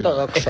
ortodoxo.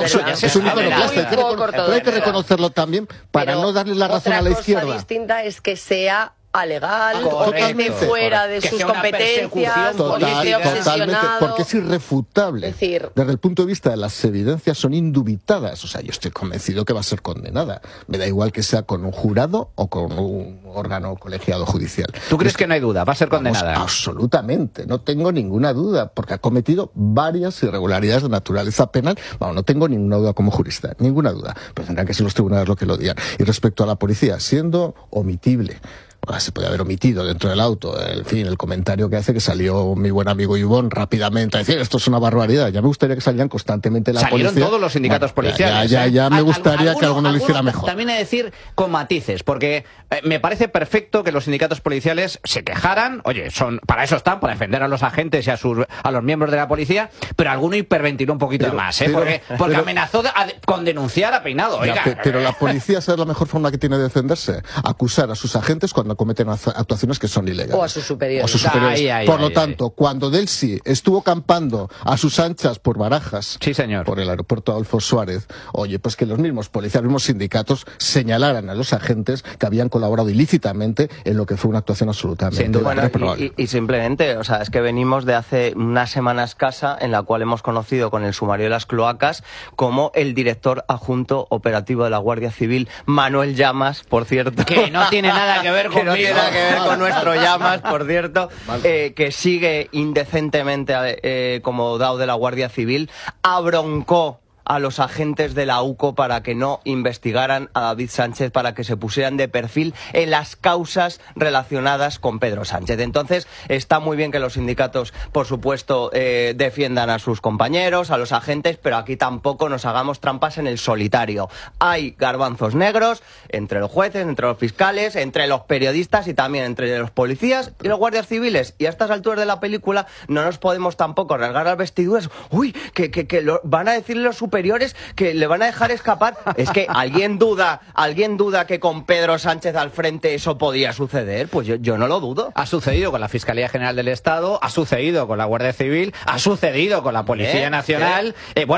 Es un iconoclasta, pero hay que reconocerlo también para no darle la razón a la izquierda. Otra cosa distinta es que sea alegal, totalmente fuera de sus competencias, totalmente, porque es irrefutable. Desde el punto de vista de las evidencias son indubitadas. O sea, yo estoy convencido que va a ser condenada. Me da igual que sea con un jurado o con un órgano colegiado judicial. ¿Tú crees que no hay duda? ¿Va a ser condenada? Absolutamente, no tengo ninguna duda, porque ha cometido varias irregularidades de naturaleza penal. Bueno, no tengo ninguna duda como jurista, ninguna duda. Pero tendrán que ser los tribunales los que lo digan. Y respecto a la policía, siendo omitible, se puede haber omitido dentro del auto, en fin, el comentario que hace, que salió mi buen amigo Ivón rápidamente a decir, esto es una barbaridad. Ya me gustaría que salieran constantemente la policía. Salieron todos los sindicatos policiales. Ya me gustaría que alguno lo hiciera mejor. También he de decir con matices, porque me parece perfecto que los sindicatos policiales se quejaran. Oye, para eso están, para defender a los agentes y a los miembros de la policía, pero alguno hiperventiló un poquito más, porque amenazó con denunciar a Peinado. Oiga, pero la policía, ¿sabe la mejor forma que tiene de defenderse? Acusar a sus agentes cuando cometen actuaciones que son ilegales. O a sus superiores. Por lo tanto, cuando Delcy estuvo campando a sus anchas por Barajas, sí, señor, por el aeropuerto Adolfo Suárez, oye, pues que los mismos policías, los mismos sindicatos señalaran a los agentes que habían colaborado ilícitamente en lo que fue una actuación absolutamente reprobable. Y simplemente, o sea, es que venimos de hace una semana escasa en la cual hemos conocido con el sumario de las cloacas como el director adjunto operativo de la Guardia Civil, Manuel Llamas, por cierto, que no tiene nada que ver con no tiene nada que ver con nuestro Llamas, por cierto, que sigue indecentemente como DAO de la Guardia Civil, abroncó a los agentes de la UCO para que no investigaran a David Sánchez, para que se pusieran de perfil en las causas relacionadas con Pedro Sánchez. Entonces, está muy bien que los sindicatos, por supuesto, defiendan a sus compañeros, a los agentes, pero aquí tampoco nos hagamos trampas en el solitario. Hay garbanzos negros entre los jueces, entre los fiscales, entre los periodistas y también entre los policías y los guardias civiles. Y a estas alturas de la película no nos podemos tampoco rasgar las vestiduras. Uy, que van a decirle los superiores que le van a dejar escapar. Es que ¿alguien duda que con Pedro Sánchez al frente eso podía suceder? Pues yo no lo dudo. Ha sucedido con la Fiscalía General del Estado, ha sucedido con la Guardia Civil, ha sucedido con la Policía Nacional.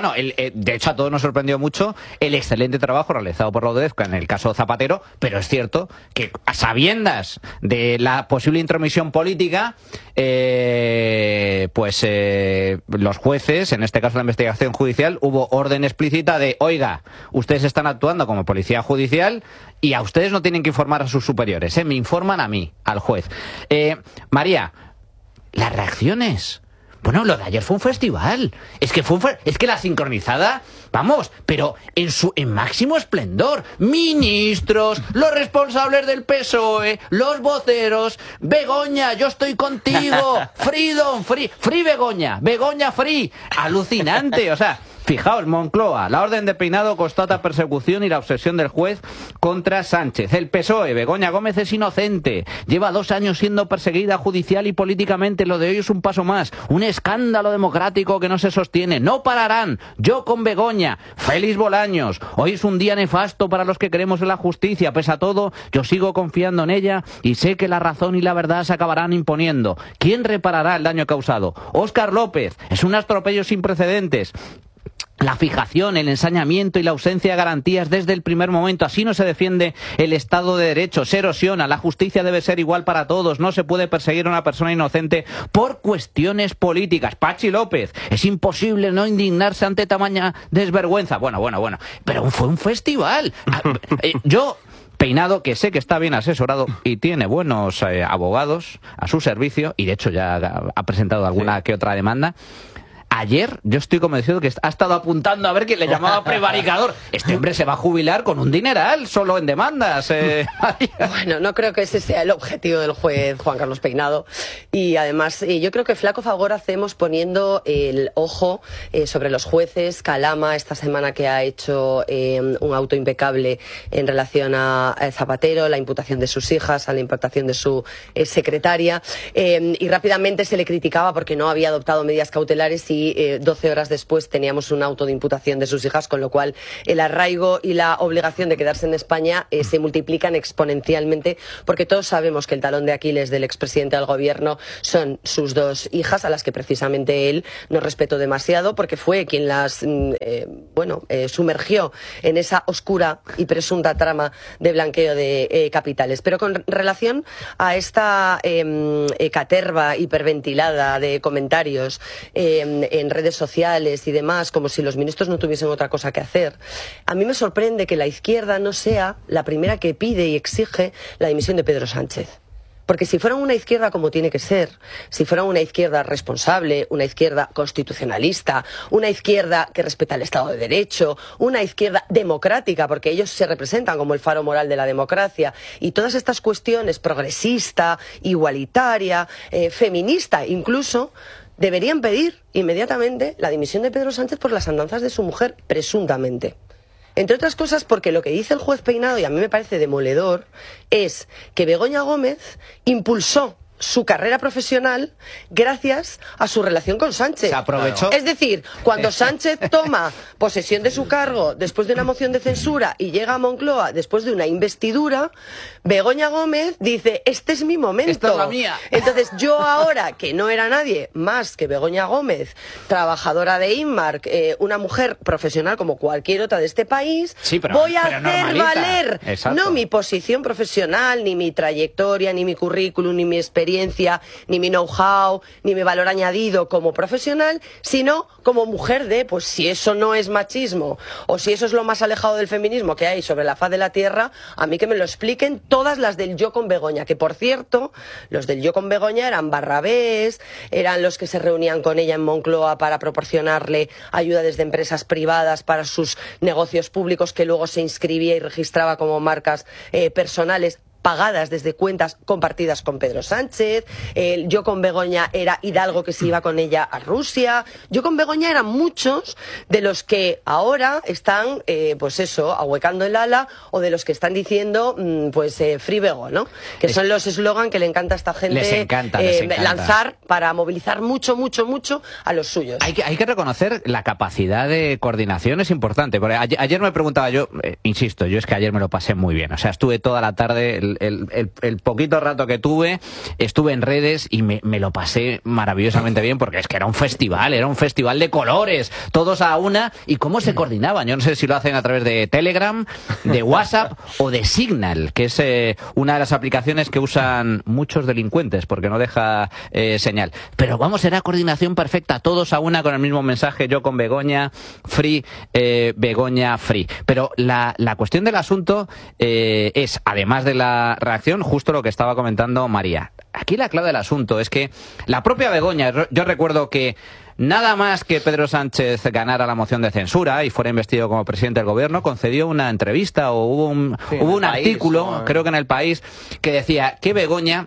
De hecho, a todos nos sorprendió mucho el excelente trabajo realizado por la UDEFCA en el caso Zapatero, pero es cierto que a sabiendas de la posible intromisión política, los jueces, en este caso la investigación judicial, hubo orden explícita de, oiga, ustedes están actuando como policía judicial y a ustedes no tienen que informar a sus superiores, me informan a mí, al juez. María, las reacciones. Bueno, lo de ayer fue un festival. Es que la sincronizada, vamos, pero en máximo esplendor. Ministros, los responsables del PSOE, los voceros, Begoña, yo estoy contigo, Freedom, Free Begoña, Begoña Free. Alucinante, o sea, fijaos, Moncloa, la orden de Peinado constata persecución y la obsesión del juez contra Sánchez. El PSOE, Begoña Gómez es inocente. Lleva 2 años siendo perseguida judicial y políticamente. Lo de hoy es un paso más. Un escándalo democrático que no se sostiene. No pararán. Yo con Begoña. Félix Bolaños. Hoy es un día nefasto para los que creemos en la justicia. Pese a todo, yo sigo confiando en ella y sé que la razón y la verdad se acabarán imponiendo. ¿Quién reparará el daño causado? Óscar López. Es un atropello sin precedentes. La fijación, el ensañamiento y la ausencia de garantías desde el primer momento. Así no se defiende el Estado de Derecho. Se erosiona. La justicia debe ser igual para todos. No se puede perseguir a una persona inocente por cuestiones políticas. Pachi López. Es imposible no indignarse ante tamaña desvergüenza. Bueno. Pero fue un festival. Peinado, que sé que está bien asesorado y tiene buenos abogados a su servicio, y de hecho ya ha presentado alguna que otra demanda. Ayer yo estoy convencido que ha estado apuntando a ver quién le llamaba prevaricador. Este hombre se va a jubilar con un dineral solo en demandas. Bueno, no creo que ese sea el objetivo del juez Juan Carlos Peinado. Y además, yo creo que flaco favor hacemos poniendo el ojo sobre los jueces. Calama, esta semana que ha hecho un auto impecable en relación a Zapatero, la imputación de sus hijas, a la imputación de su secretaria. Y rápidamente se le criticaba porque no había adoptado medidas cautelares y y 12 horas después teníamos un auto de imputación de sus hijas, con lo cual el arraigo y la obligación de quedarse en España se multiplican exponencialmente, porque todos sabemos que el talón de Aquiles del expresidente del gobierno son sus 2 hijas, a las que precisamente él no respetó demasiado, porque fue quien las sumergió en esa oscura y presunta trama de blanqueo de capitales. Pero con relación a esta caterva hiperventilada de comentarios en redes sociales y demás, como si los ministros no tuviesen otra cosa que hacer, a mí me sorprende que la izquierda no sea la primera que pide y exige la dimisión de Pedro Sánchez. Porque si fueran una izquierda como tiene que ser, si fueran una izquierda responsable, una izquierda constitucionalista, una izquierda que respeta el Estado de Derecho, una izquierda democrática, porque ellos se representan como el faro moral de la democracia, y todas estas cuestiones, progresista, igualitaria, feminista incluso, deberían pedir inmediatamente la dimisión de Pedro Sánchez por las andanzas de su mujer, presuntamente. Entre otras cosas porque lo que dice el juez Peinado, y a mí me parece demoledor, es que Begoña Gómez impulsó su carrera profesional gracias a su relación con Sánchez. Se aprovechó. Es decir, cuando Sánchez toma posesión de su cargo después de una moción de censura y llega a Moncloa después de una investidura, Begoña Gómez dice, este es mi momento. Esta es la mía. Entonces yo ahora, que no era nadie más que Begoña Gómez, trabajadora de Inmark, una mujer profesional como cualquier otra de este país, sí, voy a hacer normalita. valer no mi posición profesional, ni mi trayectoria, ni mi currículum, ni mi experiencia, ni mi know-how, ni mi valor añadido como profesional, sino como mujer de, pues si eso no es machismo, o si eso es lo más alejado del feminismo que hay sobre la faz de la tierra, a mí que me lo expliquen todas las del Yo con Begoña, que por cierto, los del Yo con Begoña eran barrabés, eran los que se reunían con ella en Moncloa para proporcionarle ayuda desde empresas privadas para sus negocios públicos, que luego se inscribía y registraba como marcas personales, pagadas desde cuentas compartidas con Pedro Sánchez. Yo con Begoña era Hidalgo, que se iba con ella a Rusia. Yo con Begoña eran muchos de los que ahora están, pues eso, ahuecando el ala, o de los que están diciendo, Free Bego, ¿no? Que son los eslogan que le encanta a esta gente les encanta. lanzar para movilizar mucho a los suyos. Hay que reconocer la capacidad de coordinación, es importante. Porque ayer me preguntaba yo, insisto, yo es que ayer me lo pasé muy bien. O sea, estuve toda la tarde, el poquito rato que tuve, estuve en redes y me lo pasé maravillosamente bien, porque es que era un festival de colores, todos a una, y cómo se coordinaban. Yo no sé si lo hacen a través de Telegram, de WhatsApp o de Signal, que es una de las aplicaciones que usan muchos delincuentes porque no deja señal. Pero vamos, era coordinación perfecta, todos a una con el mismo mensaje, yo con Begoña, Free, Begoña, Free. Pero la cuestión del asunto es, además de la reacción, justo lo que estaba comentando María. Aquí la clave del asunto es que la propia Begoña, yo recuerdo que nada más que Pedro Sánchez ganara la moción de censura y fuera investido como presidente del gobierno, concedió una entrevista o hubo un artículo, creo que en El País, que decía que Begoña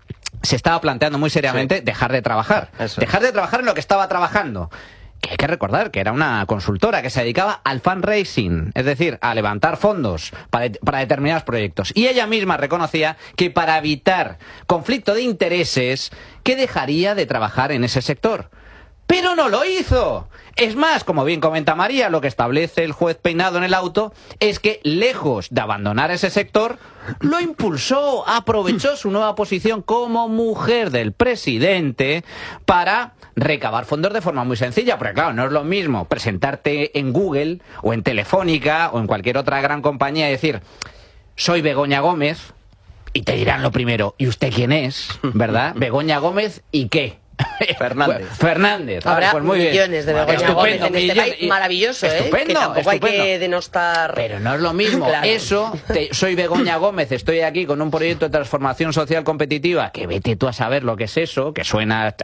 se estaba planteando muy seriamente dejar de trabajar. Dejar de trabajar en lo que estaba trabajando. Que hay que recordar que era una consultora que se dedicaba al fundraising, es decir, a levantar fondos para determinados proyectos. Y ella misma reconocía que para evitar conflicto de intereses, que dejaría de trabajar en ese sector. Pero no lo hizo. Es más, como bien comenta María, lo que establece el juez Peinado en el auto es que, lejos de abandonar ese sector, lo impulsó, aprovechó su nueva posición como mujer del presidente para recabar fondos de forma muy sencilla. Porque claro, no es lo mismo presentarte en Google o en Telefónica o en cualquier otra gran compañía y decir, soy Begoña Gómez, y te dirán lo primero, ¿y usted quién es? ¿Verdad? Begoña Gómez, ¿y qué? Fernández. Habrá pues muy millones bien. de Begoña Gómez en este país. Y maravilloso, estupendo, que tampoco hay que denostar. Pero no es lo mismo. Claro. Soy Begoña Gómez, estoy aquí con un proyecto de transformación social competitiva, que vete tú a saber lo que es eso, que suena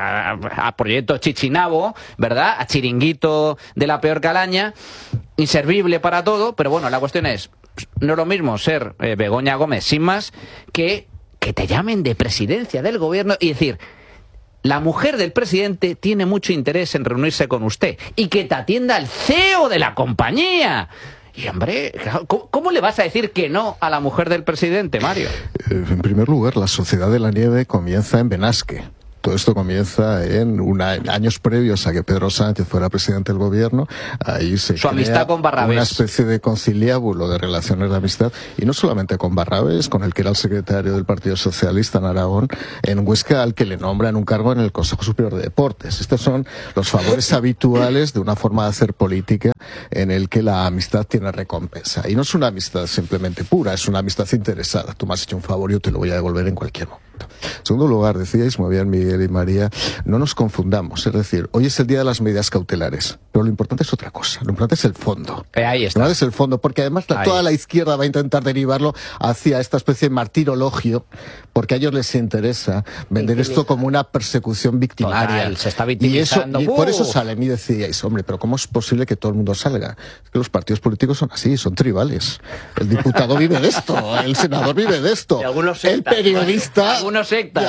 a proyecto chichinabo, ¿verdad? A chiringuito de la peor calaña, inservible para todo. Pero bueno, la cuestión es, no es lo mismo ser Begoña Gómez sin más que te llamen de presidencia del gobierno y decir, la mujer del presidente tiene mucho interés en reunirse con usted y que te atienda el CEO de la compañía. Y hombre, ¿cómo le vas a decir que no a la mujer del presidente, Mario? En primer lugar, la Sociedad de la Nieve comienza en Benasque. Todo esto comienza en años previos a que Pedro Sánchez fuera presidente del gobierno. Ahí se Su amistad con Barrabés. Una especie de conciliábulo de relaciones de amistad, y no solamente con Barrabés, con el que era el secretario del Partido Socialista en Aragón, en Huesca, al que le nombran un cargo en el Consejo Superior de Deportes. Estos son los favores habituales de una forma de hacer política en el que la amistad tiene recompensa. Y no es una amistad simplemente pura, es una amistad interesada. Tú me has hecho un favor, yo te lo voy a devolver en cualquier momento. En segundo lugar, decíais muy bien Miguel y María, no nos confundamos. Es decir, hoy es el día de las medidas cautelares, pero lo importante es otra cosa. Lo importante es el fondo. Ahí está. Lo importante es el fondo, porque además toda la izquierda va a intentar derivarlo hacia esta especie de martirologio, porque a ellos les interesa vender esto como una persecución victimaria. Total, se está victimizando. Y por eso salen y decíais, hombre, pero ¿cómo es posible que todo el mundo salga? Es que los partidos políticos son así, son tribales. El diputado vive de esto, el senador vive de esto, el periodista... Algunos sectas.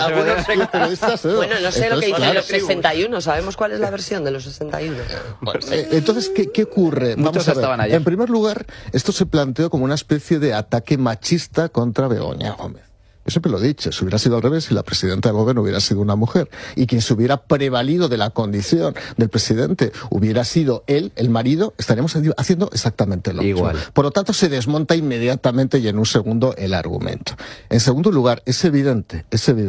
Bueno, no sé lo que dicen los 61, ¿sabemos cuál es la versión de los 61? Entonces, ¿qué ocurre? Muchos Vamos a ver. estaban allá. En primer lugar, esto se planteó como una especie de ataque machista contra Begoña Gómez. Yo siempre lo he dicho, si hubiera sido al revés, si la presidenta del gobierno hubiera sido una mujer y quien se hubiera prevalido de la condición del presidente hubiera sido él, el marido, estaríamos haciendo exactamente lo mismo. Por lo tanto, se desmonta inmediatamente y en un segundo el argumento. En segundo lugar, es evidente,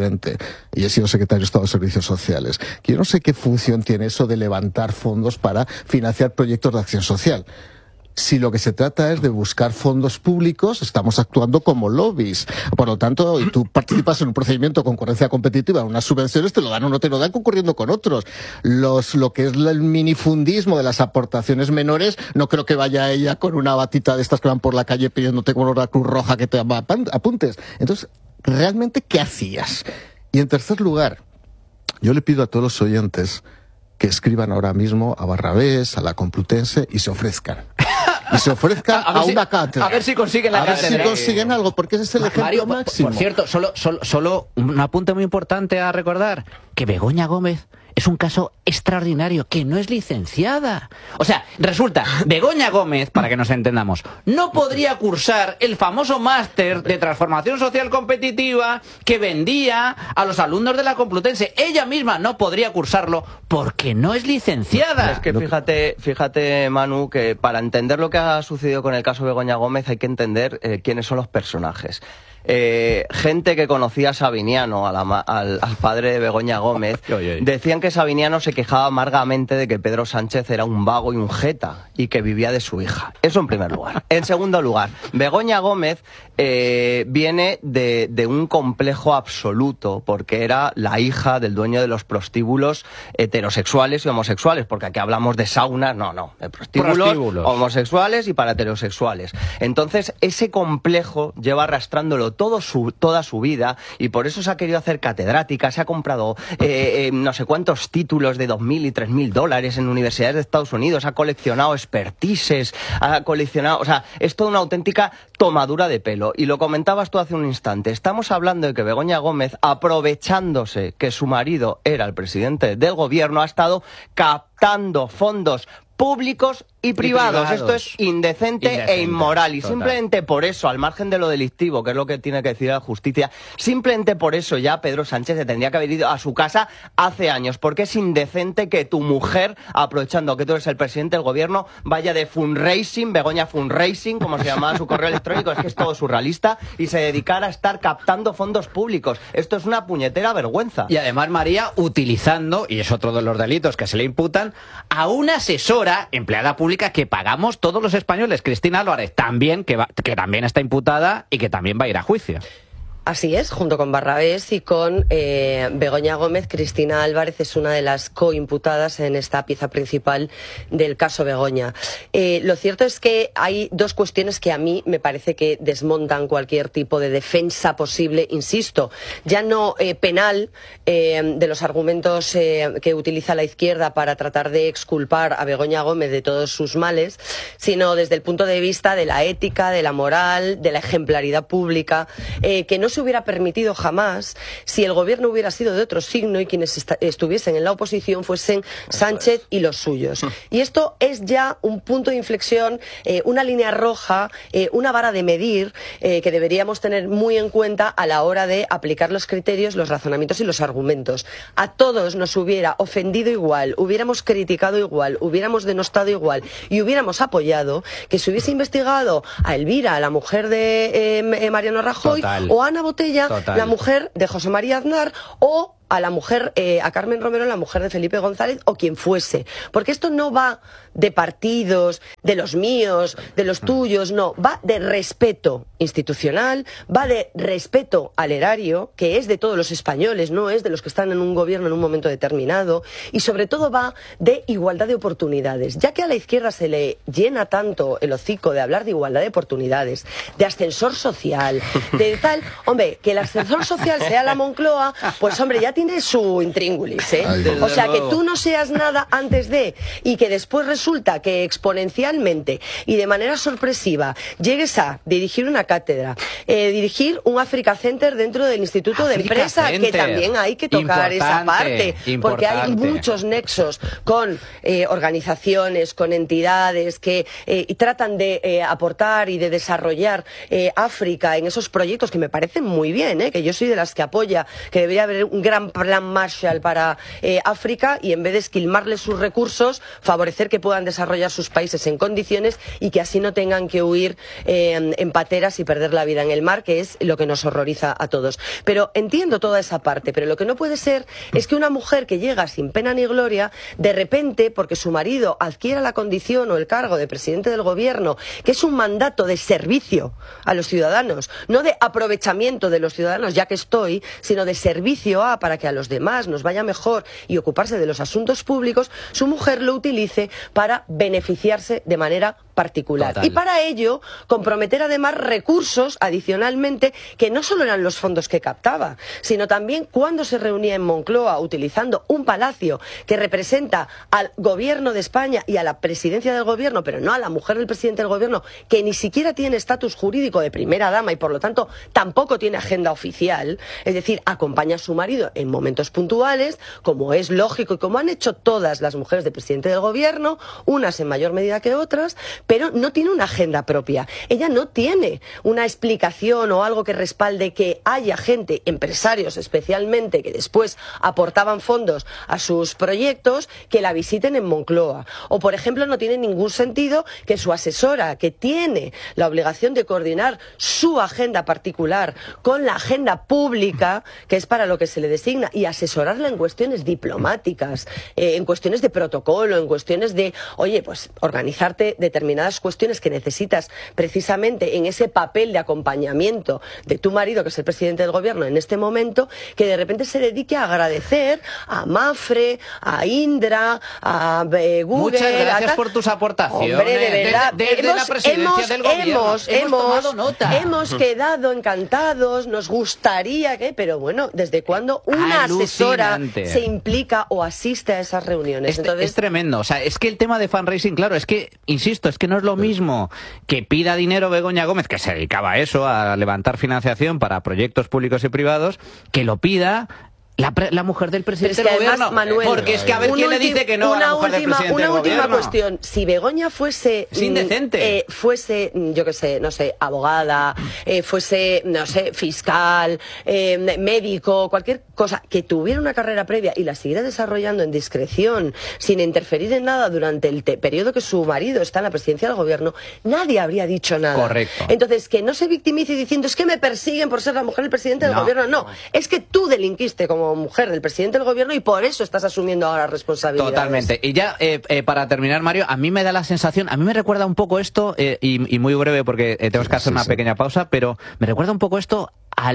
y he sido secretario de Estado de Servicios Sociales, que yo no sé qué función tiene eso de levantar fondos para financiar proyectos de acción social. Si lo que se trata es de buscar fondos públicos, estamos actuando como lobbies. Por lo tanto, tú participas en un procedimiento de concurrencia competitiva, unas subvenciones te lo dan o no te lo dan concurriendo con otros. Lo que es el minifundismo de las aportaciones menores, no creo que vaya ella con una batita de estas que van por la calle pidiéndote con la Cruz Roja que te apuntes. Entonces, ¿realmente qué hacías? Y en tercer lugar, yo le pido a todos los oyentes que escriban ahora mismo a Barrabés, a la Complutense y se ofrezcan. Y se ofrezcan a una cátedra. A ver si consiguen la cátedra. A ver si consiguen algo, porque ese es el ejemplo Mario, máximo. Por cierto, solo un apunte muy importante a recordar, que Begoña Gómez es un caso extraordinario, que no es licenciada. O sea, resulta, Begoña Gómez, para que nos entendamos, no podría cursar el famoso máster de transformación social competitiva que vendía a los alumnos de la Complutense. Ella misma no podría cursarlo porque no es licenciada. Es que fíjate, Manu, que para entender lo que ha sucedido con el caso Begoña Gómez hay que entender quiénes son los personajes. Gente que conocía a Sabiniano, al padre de Begoña Gómez, decían que Sabiniano se quejaba amargamente de que Pedro Sánchez era un vago y un jeta y que vivía de su hija. Eso en primer lugar. En segundo lugar, Begoña Gómez viene de un complejo absoluto porque era la hija del dueño de los prostíbulos heterosexuales y homosexuales, porque aquí hablamos de saunas, de prostíbulos homosexuales y para heterosexuales. Entonces, ese complejo lleva arrastrándolo toda su vida y por eso se ha querido hacer catedrática, se ha comprado no sé cuántos títulos de $2.000 y $3.000 en universidades de Estados Unidos, ha coleccionado expertises, o sea, es toda una auténtica tomadura de pelo. Y lo comentabas tú hace un instante, estamos hablando de que Begoña Gómez, aprovechándose que su marido era el presidente del gobierno, ha estado captando fondos públicos y privados. Esto es indecente e inmoral. Y total. Simplemente por eso, al margen de lo delictivo, que es lo que tiene que decir la justicia, simplemente por eso ya Pedro Sánchez se tendría que haber ido a su casa hace años, porque es indecente que tu mujer, aprovechando que tú eres el presidente del gobierno, vaya de fundraising, Begoña Fundraising, como se llamaba su correo electrónico, es que es todo surrealista, y se dedicara a estar captando fondos públicos. Esto es una puñetera vergüenza. Y además, María, utilizando, y es otro de los delitos que se le imputan, a una asesora, empleada pública, que pagamos todos los españoles, Cristina Álvarez, también, que también está imputada y que también va a ir a juicio. Así es, junto con Barrabés y con Begoña Gómez, Cristina Álvarez es una de las coimputadas en esta pieza principal del caso Begoña. Lo cierto es que hay dos cuestiones que a mí me parece que desmontan cualquier tipo de defensa posible, insisto, ya no penal, de los argumentos que utiliza la izquierda para tratar de exculpar a Begoña Gómez de todos sus males, sino desde el punto de vista de la ética, de la moral, de la ejemplaridad pública, que no se hubiera permitido jamás si el gobierno hubiera sido de otro signo y quienes estuviesen en la oposición fuesen Sánchez y los suyos. Y esto es ya un punto de inflexión, una línea roja, una vara de medir que deberíamos tener muy en cuenta a la hora de aplicar los criterios, los razonamientos y los argumentos. A todos nos hubiera ofendido igual, hubiéramos criticado igual, hubiéramos denostado igual y hubiéramos apoyado que se hubiese investigado a Elvira, la mujer de Mariano Rajoy, Total. o a Ana Botella, Total. la mujer de José María Aznar, o a la mujer, a Carmen Romero, la mujer de Felipe González, o quien fuese. Porque esto no va de partidos, de los míos, de los tuyos, no. Va de respeto institucional, va de respeto al erario, que es de todos los españoles, no es de los que están en un gobierno en un momento determinado, y sobre todo va de igualdad de oportunidades. Ya que a la izquierda se le llena tanto el hocico de hablar de igualdad de oportunidades, de ascensor social, de tal, hombre, que el ascensor social sea la Moncloa, pues hombre, ya tiene su intríngulis, ¿eh? O sea, que tú no seas nada antes de, y que después resulta que exponencialmente y de manera sorpresiva llegues a dirigir una cátedra, dirigir un Africa Center dentro del Instituto de Empresa, que también hay que tocar esa parte, porque hay muchos nexos con organizaciones, con entidades que tratan de aportar y de desarrollar África en esos proyectos que me parecen muy bien, que yo soy de las que apoya que debería haber un gran plan Marshall para África y en vez de esquilmarles sus recursos, favorecer que puedan desarrollar sus países en condiciones y que así no tengan que huir en pateras y perder la vida en el mar, que es lo que nos horroriza a todos. Pero entiendo toda esa parte, pero lo que no puede ser es que una mujer que llega sin pena ni gloria, de repente, porque su marido adquiera la condición o el cargo de presidente del gobierno, que es un mandato de servicio a los ciudadanos, no de aprovechamiento de los ciudadanos, ya que estoy, sino de servicio para que a los demás nos vaya mejor y ocuparse de los asuntos públicos, su mujer lo utilice para beneficiarse de manera particular. Total. Y para ello, comprometer además recursos adicionalmente que no solo eran los fondos que captaba, sino también cuando se reunía en Moncloa utilizando un palacio que representa al gobierno de España y a la presidencia del gobierno, pero no a la mujer del presidente del gobierno, que ni siquiera tiene estatus jurídico de primera dama y por lo tanto tampoco tiene agenda oficial, es decir, acompaña a su marido en momentos puntuales, como es lógico y como han hecho todas las mujeres del presidente del gobierno, unas en mayor medida que otras, pero no tiene una agenda propia. Ella no tiene una explicación o algo que respalde que haya gente, empresarios especialmente, que después aportaban fondos a sus proyectos, que la visiten en Moncloa. O, por ejemplo, no tiene ningún sentido que su asesora, que tiene la obligación de coordinar su agenda particular con la agenda pública, que es para lo que se le designa, y asesorarla en cuestiones diplomáticas, en cuestiones de protocolo, en cuestiones de, oye, pues organizarte determinadas cuestiones que necesitas precisamente en ese papel de acompañamiento de tu marido, que es el presidente del gobierno en este momento, que de repente se dedique a agradecer a Mafre, a Indra, a Google. Muchas gracias por tus aportaciones. Hombre, de verdad, desde la presidencia del gobierno. Hemos tomado nota. Hemos quedado encantados, nos gustaría que, pero bueno, ¿desde cuándo una asesora se implica o asiste a esas reuniones? Es tremendo. O sea, es que el tema de fundraising, claro, es que, insisto, es que no es lo mismo que pida dinero Begoña Gómez, que se dedicaba a eso, a levantar financiación para proyectos públicos y privados, que lo pida la mujer del presidente del gobierno. Manuel, porque es que a ver quién le dice que no a la mujer del presidente del gobierno. Una última cuestión. Si Begoña fuese... Es indecente. Fuese, yo qué sé, no sé, abogada, fuese, no sé, fiscal, médico, cualquier cosa, que tuviera una carrera previa y la siguiera desarrollando en discreción, sin interferir en nada durante el periodo que su marido está en la presidencia del gobierno, nadie habría dicho nada. Correcto. Entonces, que no se victimice diciendo, es que me persiguen por ser la mujer del presidente del gobierno. No, es que tú delinquiste como mujer del presidente del gobierno y por eso estás asumiendo ahora responsabilidades. Totalmente. Y ya, para terminar, Mario, a mí me da la sensación, a mí me recuerda un poco esto, y muy breve porque tenemos que hacer una pequeña pausa, pero me recuerda un poco esto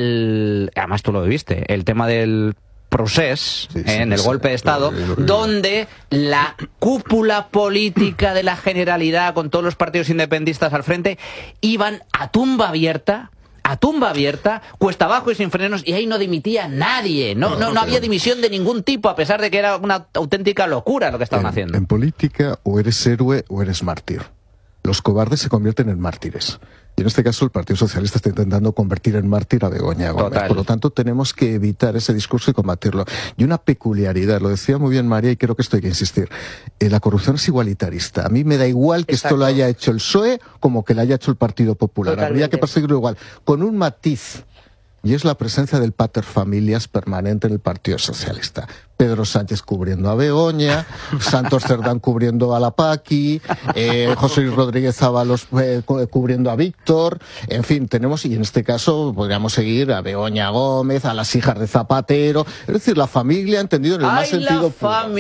además tú lo viviste, el tema del procés, en el golpe de Estado, donde la cúpula política de la Generalidad, con todos los partidos independistas al frente, iban a tumba abierta, cuesta abajo y sin frenos, y ahí no dimitía nadie, no había dimisión de ningún tipo, a pesar de que era una auténtica locura lo que estaban haciendo. En política o eres héroe o eres mártir. Los cobardes se convierten en mártires. Y en este caso el Partido Socialista está intentando convertir en mártir a Begoña Gómez. Total. Por lo tanto, tenemos que evitar ese discurso y combatirlo. Y una peculiaridad, lo decía muy bien María, y creo que esto hay que insistir. La corrupción es igualitarista. A mí me da igual que esto lo haya hecho el PSOE como que lo haya hecho el Partido Popular. Totalmente. Habría que perseguirlo igual. Con un matiz. Y es la presencia del paterfamilias permanente en el Partido Socialista. Pedro Sánchez cubriendo a Begoña, Santos Cerdán cubriendo a la Paqui, José Luis Rodríguez Ábalos cubriendo a Víctor, en fin, tenemos, y en este caso podríamos seguir a Begoña Gómez, a las hijas de Zapatero, es decir, la familia entendido en el más sentido puro. La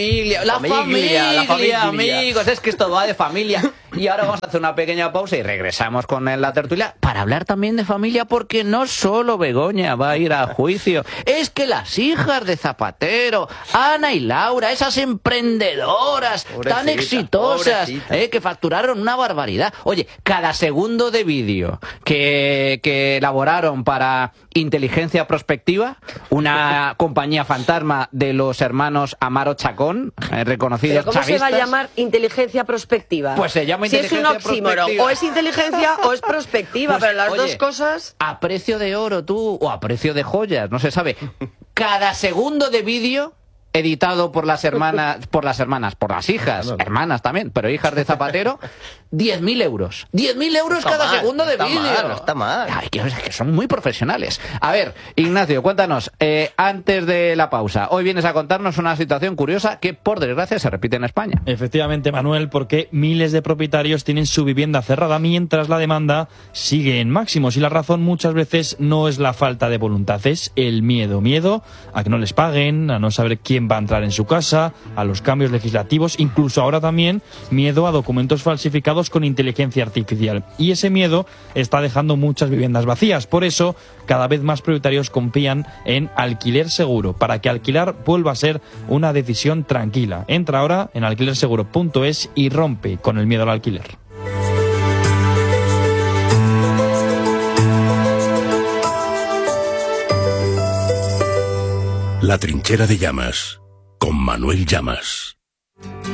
familia, amigos, es que esto va de familia. Y ahora vamos a hacer una pequeña pausa y regresamos con la tertulia para hablar también de familia, porque no solo Begoña va a ir a juicio, es que las hijas de Zapatero, Ana y Laura, esas emprendedoras tan exitosas, que facturaron una barbaridad. Oye, cada segundo de vídeo que elaboraron para Inteligencia Prospectiva, una compañía fantasma de los hermanos Amaro Chacón, reconocidos ¿Pero cómo chavistas. se va a llamar inteligencia prospectiva? Pues se llama si es un inteligencia oxímoron, prospectiva. o es inteligencia o es prospectiva, Pues, pero las oye, dos cosas... A precio de oro, tú, o a precio de joyas, no se sabe. Cada segundo de vídeo editado por las hermanas, por las hijas, hermanas también, pero hijas de Zapatero, 10.000 euros. 10.000 euros cada segundo de vídeo. No está mal. Ay, que son muy profesionales. A ver, Ignacio, cuéntanos, antes de la pausa, hoy vienes a contarnos una situación curiosa que, por desgracia, se repite en España. Efectivamente, Manuel, porque miles de propietarios tienen su vivienda cerrada mientras la demanda sigue en máximos, y la razón muchas veces no es la falta de voluntad, es el miedo. Miedo a que no les paguen, a no saber quién va a entrar en su casa, a los cambios legislativos, incluso ahora también miedo a documentos falsificados con inteligencia artificial. Y ese miedo está dejando muchas viviendas vacías. Por eso, cada vez más propietarios confían en Alquiler Seguro, para que alquilar vuelva a ser una decisión tranquila. Entra ahora en alquilerseguro.es y rompe con el miedo al alquiler. La Trinchera de Llamas, con Manuel Llamas.